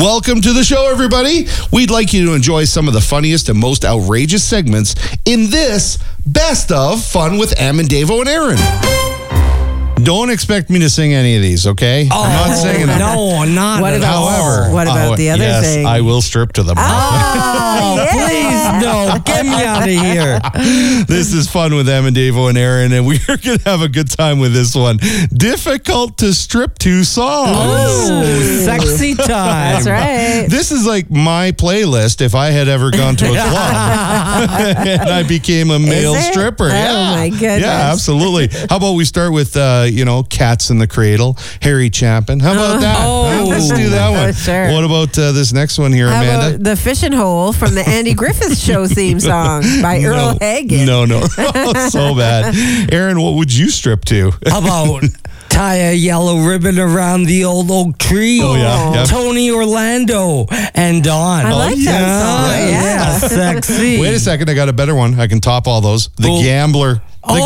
Welcome to the show, everybody. We'd like you to enjoy some of the funniest and most outrageous segments in this Best of Fun with Em and Davo and Aaron. Don't expect me to sing any of these, okay? Oh, I'm not singing them. No, not What at about- all. However, What about the other yes, thing? I will strip to them. Oh, please, no. Get me out of here. This is Fun with Em and Davo and Aaron, and we are going to have a good time with this one. Difficult to strip to songs. Oh, sexy time. That's right. This is like my playlist if I had ever gone to a club and I became a male it? stripper. Oh, Yeah. my goodness. Yeah, absolutely. How about we start with, Cats in the Cradle, Harry Chapin. How about that? Oh. Let's do that one. Sure. What about this next one here, How Amanda? about the Fishing Hole from the Andy Griffith Show theme song by Earl Hagen? No. So bad. Aaron, what would you strip to? How about tie a yellow ribbon around the old oak tree? Oh, yeah. Yep. Tony Orlando and Dawn. I like that song. Yeah. Sexy. Wait a second. I got a better one. I can top all those. The Oh. Gambler.